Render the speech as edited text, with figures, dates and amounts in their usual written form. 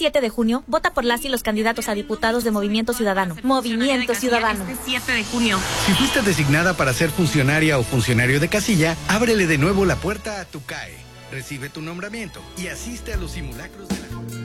7 de junio, vota por las y los candidatos a diputados de Movimiento Ciudadano. Movimiento Ciudadano. Este 7 de junio. Si fuiste designada para ser funcionaria o funcionario de casilla, ábrele de nuevo la puerta a tu CAE. Recibe tu nombramiento y asiste a los simulacros de la